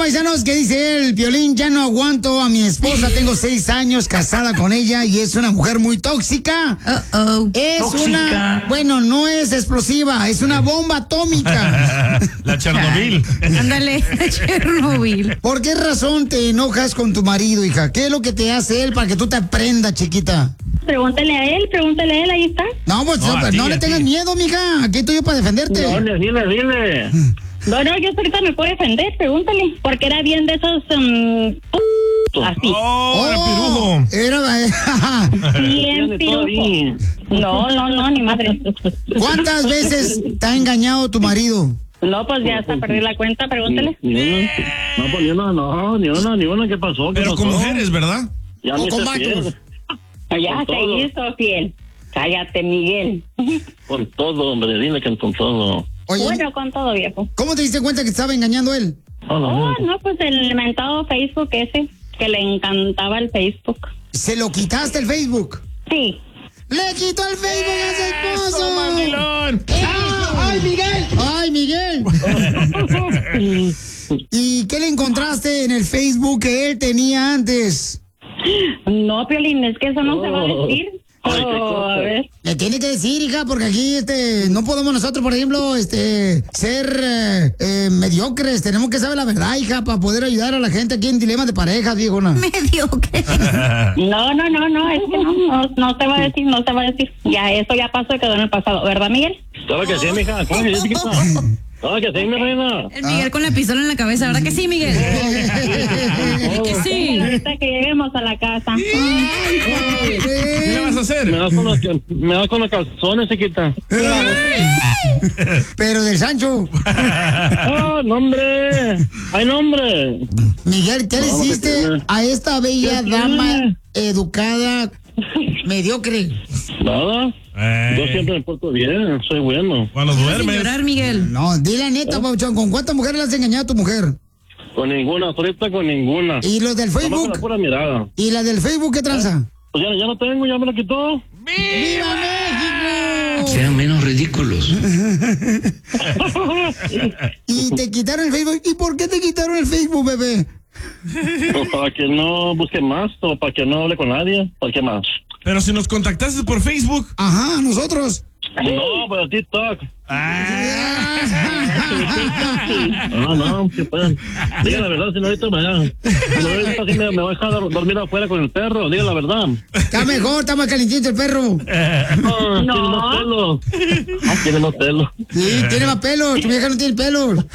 paisanos, ¿qué dice él? Piolín, ya no aguanto a mi esposa, tengo 6 años casada con ella y es una mujer muy tóxica. Es ¿Tóxica? bueno, no es explosiva, es una bomba atómica. La Chernobyl. Ándale, Chernobyl. ¿Por qué razón te enojas con tu marido, hija? ¿Qué es lo que te hace él para que tú te aprendas, chiquita? Pregúntale a él, ahí está. No, pues no le tengas miedo, mija. Aquí estoy yo para defenderte. No, dile. No, yo ahorita me puedo defender, pregúntale. Porque era bien de esos... así. Era bien pirujo. No, ni madre. ¿Cuántas veces te ha engañado tu marido? No, pues ya hasta perdí la cuenta, pregúntale. Ni una, ¿qué pasó? Pero con mujeres, ¿verdad? Ya O me con hice vatos. fiel. Ya se hizo fiel. Cállate, Miguel. Con todo, hombre, dile que con todo. Oye, Bueno, con todo, viejo. ¿cómo te diste cuenta que estaba engañando él? No, pues el inventado Facebook ese, que le encantaba el Facebook. ¿Se lo quitaste el Facebook? Sí. ¡Le quitó el Facebook a su esposo! ¡Eso, mandilón! ¡Ay, Miguel! ¿Y qué le encontraste en el Facebook que él tenía antes? No, Piolín, es que eso no se va a decir. Ay, qué cosa. A ver. Le tiene que decir, hija, porque aquí no podemos nosotros, por ejemplo, ser mediocres. Tenemos que saber la verdad, hija, para poder ayudar a la gente aquí en dilemas de pareja, viejona. Mediocre. No, es que no se va a decir, Ya, eso ya pasó y quedó en el pasado, ¿verdad, Miguel? Claro que sí, mija. Claro que sí, chiquita. Claro que sí, mi reina. El Miguel con la pistola en la cabeza, ¿verdad que sí, Miguel? Que sí. Ahorita que lleguemos a la casa. ¿Qué le vas a hacer? Me das con los calzones, chiquita. Pero del Sancho. ¡Oh, nombre! ¡Ay, nombre! Miguel, ¿qué le hiciste a esta bella ¿Qué dama tiene? educada, mediocre? Nada. Yo siempre me porto bien, soy bueno. Cuando Sin duermes. llorar, Miguel. No, di la neta, Pauchón, ¿con cuántas mujeres le has engañado a tu mujer? Con ninguna, ahorita con ninguna. ¿Y los del Nomás con la Facebook? pura mirada. ¿Y las del Facebook qué tranza? Pues ya no tengo, ya me lo quitó. ¡Viva México! Sean menos ridículos. Y te quitaron el Facebook. ¿Y por qué te quitaron el Facebook, bebé? Pues para que no busque más, o para que no hable con nadie, ¿para qué más? Pero si nos contactaste por Facebook. Ajá, nosotros. No, pero TikTok. No, que pueden. Diga la verdad, si no ahorita me voy a dejar dormir afuera con el perro, diga la verdad. Está mejor, está más calentito el perro. Tiene más pelo. Tiene más pelo. Sí, tiene más pelo. Tu vieja no tiene pelo.